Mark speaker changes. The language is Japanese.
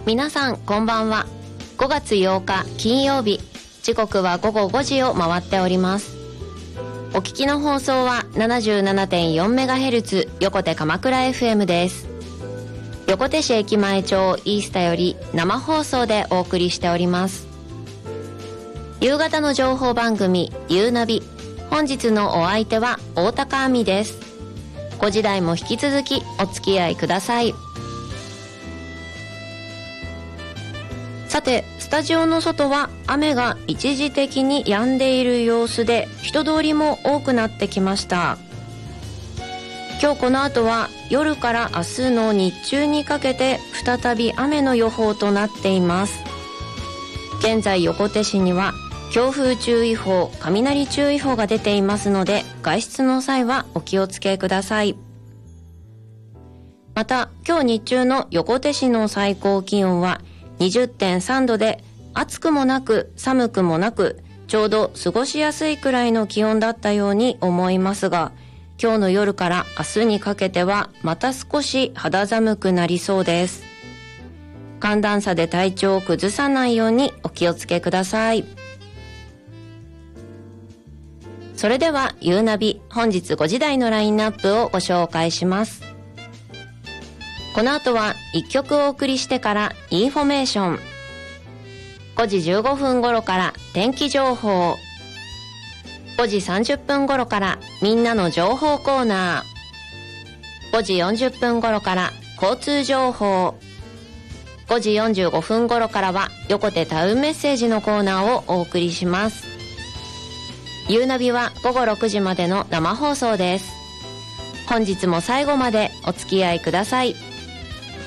Speaker 1: 皆さんこんばんは。5月8日金曜日、時刻は午後5時を回っております。お聞きの放送は 77.4MHz 横手鎌倉 FM です。横手市駅前町イースタより生放送でお送りしております。夕方の情報番組ゆうナビ、本日のお相手は大高亜美です。5時台も引き続きお付き合いください。さて、スタジオの外は雨が一時的に止んでいる様子で、人通りも多くなってきました。今日この後は夜から明日の日中にかけて再び雨の予報となっています。現在横手市には強風注意報、雷注意報が出ていますので、外出の際はお気をつけください。また今日日中の横手市の最高気温は20.3 度で、暑くもなく寒くもなく、ちょうど過ごしやすいくらいの気温だったように思いますが、今日の夜から明日にかけてはまた少し肌寒くなりそうです。寒暖差で体調を崩さないようにお気をつけください。それではゆうナビ、本日5時台のラインナップをご紹介します。この後は1曲お送りしてからインフォメーション、5時15分頃から天気情報、5時30分頃からみんなの情報コーナー、5時40分頃から交通情報、5時45分頃からは横手タウンメッセージのコーナーをお送りします。ゆうナビは午後6時までの生放送です。本日も最後までお付き合いください。